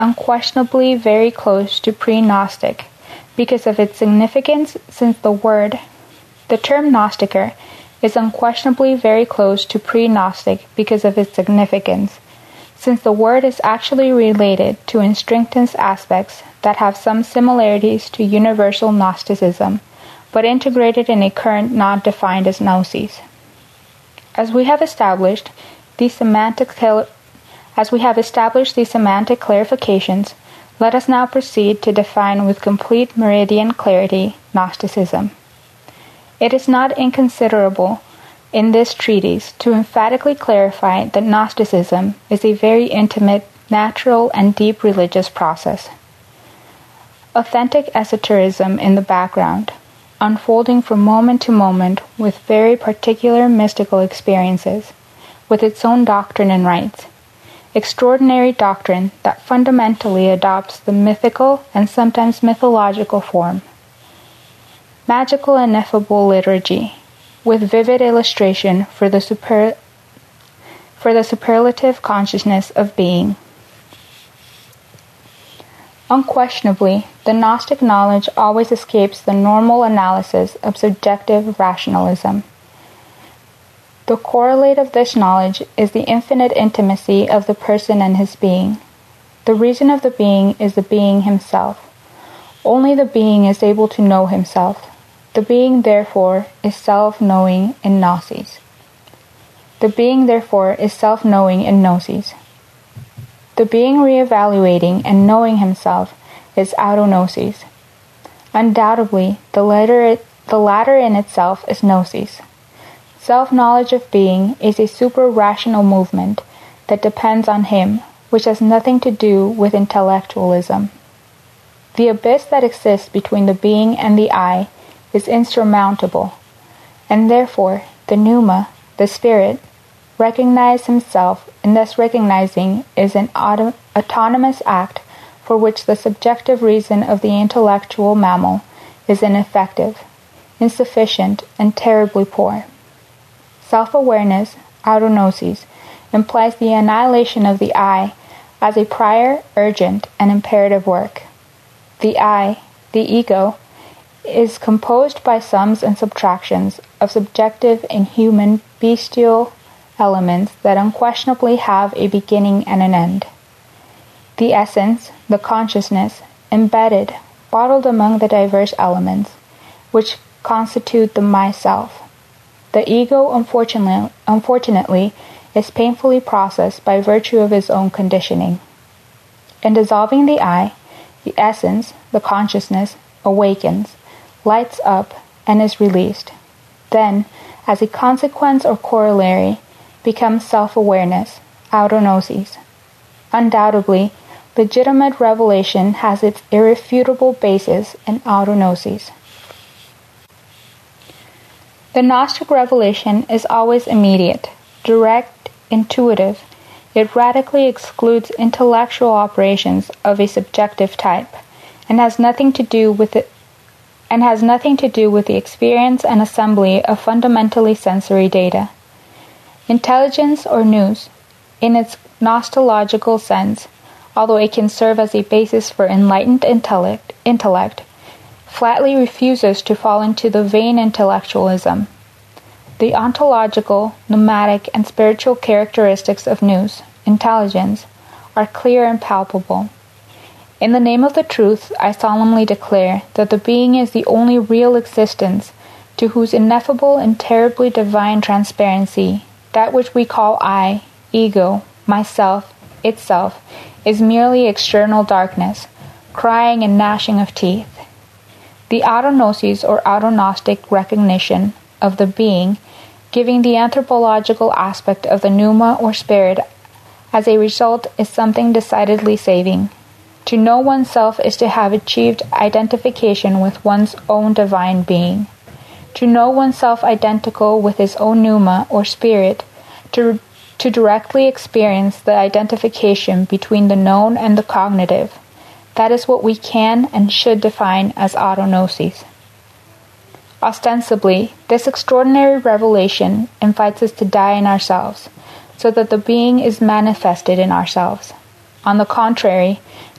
unquestionably very close to pre-Gnostic because of its significance, since the term Gnostiker is unquestionably very close to pre-Gnostic because of its significance, since the word is actually related to instinctive aspects that have some similarities to universal Gnosticism, but integrated in a current not defined as gnosis. As we have established these semantic clarifications, let us now proceed to define with complete meridian clarity Gnosticism. It is not inconsiderable in this treatise to emphatically clarify that Gnosticism is a very intimate, natural, and deep religious process. Authentic esotericism in the background, unfolding from moment to moment with very particular mystical experiences, with its own doctrine and rites. Extraordinary doctrine that fundamentally adopts the mythical and sometimes mythological form. Magical ineffable liturgy, with vivid illustration for the superlative consciousness of being. Unquestionably, the Gnostic knowledge always escapes the normal analysis of subjective rationalism. The correlate of this knowledge is the infinite intimacy of the person and his being. The reason of the being is the being himself. Only the being is able to know himself. The being, therefore, is self-knowing in gnosis. The being, therefore, is self-knowing in gnosis. The being reevaluating and knowing himself is autognosis. Undoubtedly, the latter in itself is gnosis. Self-knowledge of being is a super-rational movement that depends on him, which has nothing to do with intellectualism. The abyss that exists between the being and the I is insurmountable, and therefore the pneuma, the spirit, recognize himself, and thus recognizing is an autonomous act for which the subjective reason of the intellectual mammal is ineffective, insufficient, and terribly poor. Self-awareness, autognosis, implies the annihilation of the I as a prior, urgent, and imperative work. The I, the ego, is composed by sums and subtractions of subjective, inhuman, bestial elements that unquestionably have a beginning and an end. The essence, the consciousness, embedded, bottled among the diverse elements, which constitute the myself. The ego, unfortunately, is painfully processed by virtue of his own conditioning. In dissolving the I, the essence, the consciousness, awakens, lights up, and is released. Then, as a consequence or corollary, becomes self-awareness, autognosis. Undoubtedly, legitimate revelation has its irrefutable basis in autognosis. The Gnostic revelation is always immediate, direct, intuitive. It radically excludes intellectual operations of a subjective type, and has nothing to do with the experience and assembly of fundamentally sensory data. Intelligence or nous, in its Gnostiological sense, although it can serve as a basis for enlightened intellect, flatly refuses to fall into the vain intellectualism. The ontological, pneumatic, and spiritual characteristics of nous, intelligence, are clear and palpable. In the name of the truth, I solemnly declare that the being is the only real existence to whose ineffable and terribly divine transparency that which we call I, ego, myself, itself, is merely external darkness, crying and gnashing of teeth. The autognosis or autognostic recognition of the being, giving the anthropological aspect of the pneuma or spirit as a result, is something decidedly saving. To know oneself is to have achieved identification with one's own divine being. To know oneself identical with his own pneuma or spirit, to directly experience the identification between the known and the cognitive. That is what we can and should define as autognosis. Ostensibly, this extraordinary revelation invites us to die in ourselves, so that the being is manifested in ourselves. On the contrary,